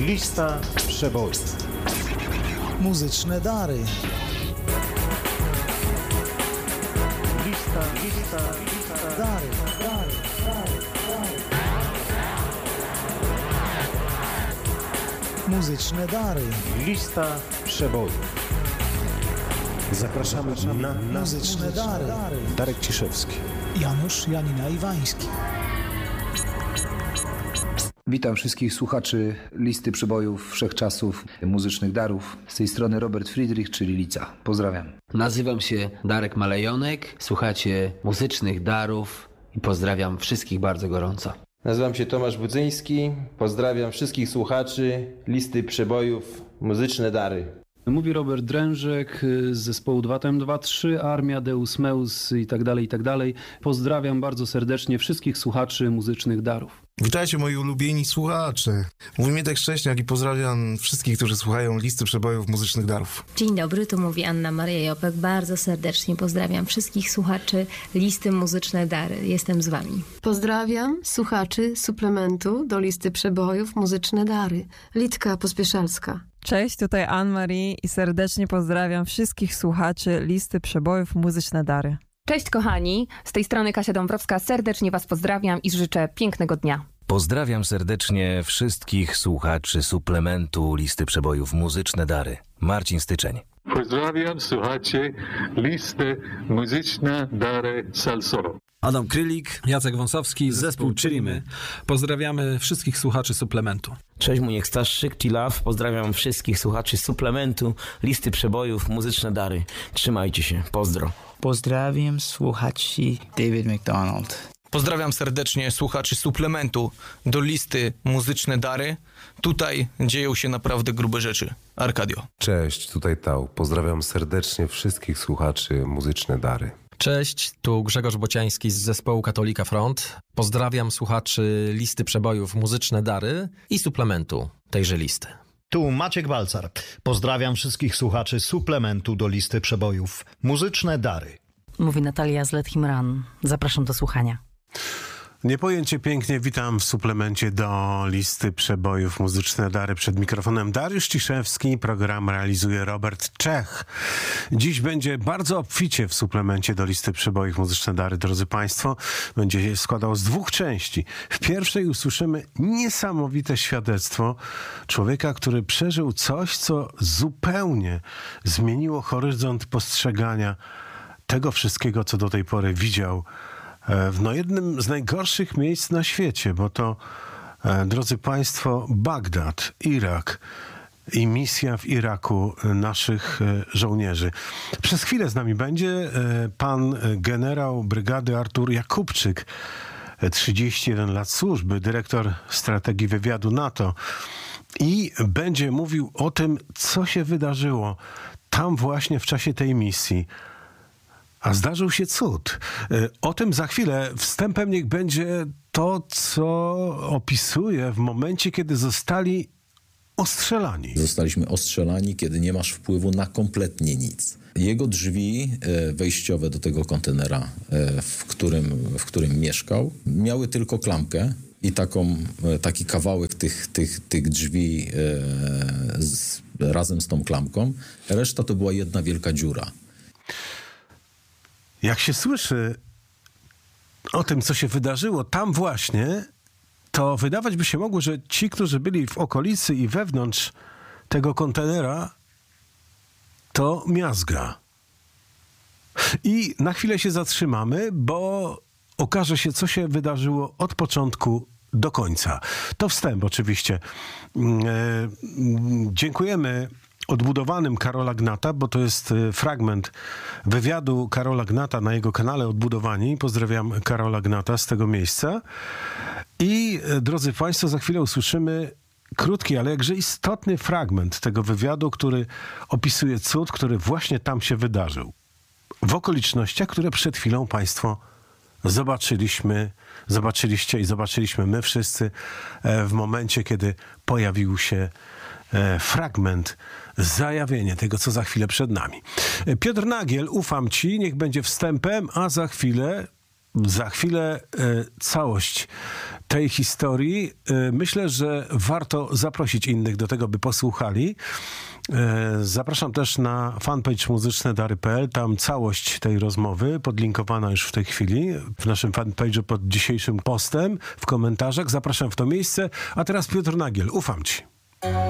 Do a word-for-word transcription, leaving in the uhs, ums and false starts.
Lista przebojów. Muzyczne dary. Lista, lista, lista. Dary, dary, dary, dary. Muzyczne dary. Lista przebojów. Zapraszamy na, na Muzyczne dary. Darek Ciszewski. Janusz Janina Iwański. Witam wszystkich słuchaczy Listy Przebojów Wszechczasów Muzycznych Darów. Z tej strony Robert Friedrich, czyli Lica. Pozdrawiam. Nazywam się Darek Malejonek, słuchacie Muzycznych Darów i pozdrawiam wszystkich bardzo gorąco. Nazywam się Tomasz Budzyński, pozdrawiam wszystkich słuchaczy Listy Przebojów Muzyczne Dary. Mówi Robert Drężek z zespołu dwa T M dwa trzy, Armia, Deus Meus i tak dalej, i tak dalej. Pozdrawiam bardzo serdecznie wszystkich słuchaczy Muzycznych Darów. Witajcie moi ulubieni słuchacze. Mówi Mietek Szcześniak i pozdrawiam wszystkich, którzy słuchają Listy Przebojów Muzycznych Darów. Dzień dobry, tu mówi Anna Maria Jopek. Bardzo serdecznie pozdrawiam wszystkich słuchaczy Listy Muzyczne Dary. Jestem z wami. Pozdrawiam słuchaczy suplementu do Listy Przebojów Muzyczne Dary. Litka Pospieszalska. Cześć, tutaj Anne-Marie i serdecznie pozdrawiam wszystkich słuchaczy Listy Przebojów Muzyczne Dary. Cześć kochani, z tej strony Kasia Dąbrowska, serdecznie was pozdrawiam i życzę pięknego dnia. Pozdrawiam serdecznie wszystkich słuchaczy suplementu Listy Przebojów Muzyczne Dary. Marcin Styczeń. Pozdrawiam słuchacie Listy Muzyczne Dary Salsolo. Adam Krylik, Jacek Wąsowski, zespół Chilimy. Pozdrawiamy wszystkich słuchaczy suplementu. Cześć, Muniek Staszczyk, T-Love. Pozdrawiam wszystkich słuchaczy suplementu Listy Przebojów Muzyczne Dary. Trzymajcie się, pozdro. Pozdrawiam słuchaczy David McDonald. Pozdrawiam serdecznie słuchaczy suplementu do Listy Muzyczne Dary. Tutaj dzieją się naprawdę grube rzeczy. Arkadio. Cześć, tutaj Tał. Pozdrawiam serdecznie wszystkich słuchaczy Muzyczne Dary. Cześć, tu Grzegorz Bociański z zespołu Katolika Front. Pozdrawiam słuchaczy Listy Przebojów Muzyczne Dary i suplementu tejże listy. Tu Maciek Balcar. Pozdrawiam wszystkich słuchaczy suplementu do Listy Przebojów Muzyczne Dary. Mówi Natalia z Let Him Run. Zapraszam do słuchania. Niepojęcie pięknie witam w suplemencie do Listy Przebojów Muzyczne Dary. Przed mikrofonem Dariusz Ciszewski, program realizuje Robert Czech. Dziś będzie bardzo obficie w suplemencie do Listy Przebojów Muzyczne Dary, drodzy Państwo. Będzie się składał z dwóch części. W pierwszej usłyszymy niesamowite świadectwo człowieka, który przeżył coś, co zupełnie zmieniło horyzont postrzegania tego wszystkiego, co do tej pory widział w no jednym z najgorszych miejsc na świecie, bo to, drodzy Państwo, Bagdad, Irak i misja w Iraku naszych żołnierzy. Przez chwilę z nami będzie pan generał brygady Artur Jakubczyk, trzydzieści jeden lat służby, dyrektor strategii wywiadu NATO i będzie mówił o tym, co się wydarzyło tam właśnie w czasie tej misji. A zdarzył się cud. O tym za chwilę. Wstępem niech będzie to, co opisuje w momencie, kiedy zostali ostrzelani. Zostaliśmy ostrzelani, kiedy nie masz wpływu na kompletnie nic. Jego drzwi wejściowe do tego kontenera, w którym, w którym mieszkał, miały tylko klamkę i taką, taki kawałek tych, tych, tych drzwi z, razem z tą klamką. Reszta to była jedna wielka dziura. Jak się słyszy o tym, co się wydarzyło tam właśnie, to wydawać by się mogło, że ci, którzy byli w okolicy i wewnątrz tego kontenera, to miazga. I na chwilę się zatrzymamy, bo okaże się, co się wydarzyło od początku do końca. To wstęp oczywiście. E, dziękujemy Odbudowanym Karola Gnata, bo to jest fragment wywiadu Karola Gnata na jego kanale Odbudowani. Pozdrawiam Karola Gnata z tego miejsca. I drodzy Państwo, za chwilę usłyszymy krótki, ale jakże istotny fragment tego wywiadu, który opisuje cud, który właśnie tam się wydarzył. W okolicznościach, które przed chwilą Państwo zobaczyliśmy, zobaczyliście i zobaczyliśmy my wszyscy w momencie, kiedy pojawił się fragment, zajawienie tego, co za chwilę przed nami. Piotr Nagiel, ufam Ci, niech będzie wstępem, a za chwilę za chwilę e, całość tej historii. E, myślę, że warto zaprosić innych do tego, by posłuchali. E, zapraszam też na fanpage muzyczne dary kropka p l. Tam całość tej rozmowy podlinkowana już w tej chwili w naszym fanpage'u pod dzisiejszym postem, w komentarzach. Zapraszam w to miejsce. A teraz Piotr Nagiel. Ufam ci.